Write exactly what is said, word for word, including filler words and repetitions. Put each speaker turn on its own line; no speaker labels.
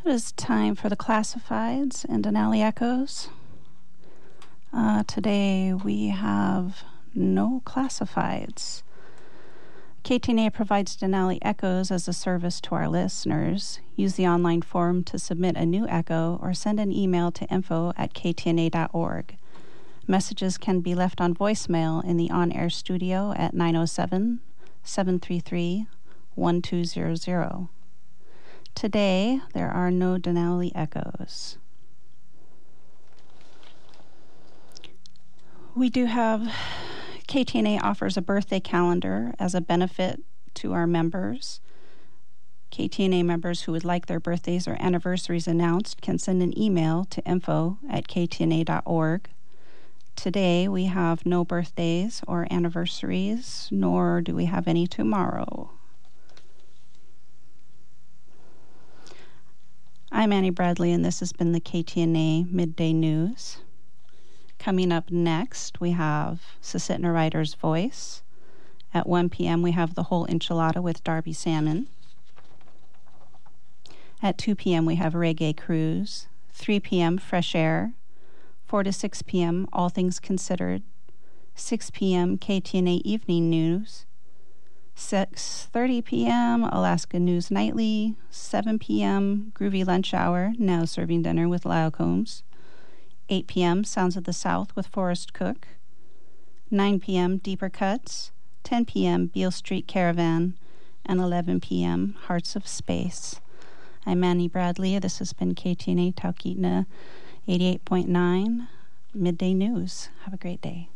It is time for the classifieds and Denali Echoes. Uh, today we have no classifieds. K T N A provides Denali Echoes as a service to our listeners. Use the online form to submit a new echo or send an email to info at k t n a dot org. Messages can be left on voicemail in the on-air studio at nine oh seven, seven three three, one two zero zero. Today, there are no Denali Echoes. We do have, K T N A offers a birthday calendar as a benefit to our members. K T N A members who would like their birthdays or anniversaries announced can send an email to info at k t n a dot org. Today, we have no birthdays or anniversaries, nor do we have any tomorrow. I'm Annie Bradley, and this has been the K T N A Midday News. Coming up next, we have Susitna Writer's Voice. At one p.m., we have The Whole Enchilada with Darby Salmon. At two p.m., we have Reggae Cruise. three p.m., Fresh Air. four to six p.m., All Things Considered. six p.m., K T N A Evening News. six thirty p.m., Alaska News Nightly. seven p.m., Groovy Lunch Hour, now serving dinner with Lyle Combs. eight p.m., Sounds of the South with Forrest Cook. nine p.m., Deeper Cuts. ten p.m., Beale Street Caravan. And eleven p.m., Hearts of Space. I'm Annie Bradley. This has been K T N A Talkeetna eighty-eight point nine Midday News. Have a great day.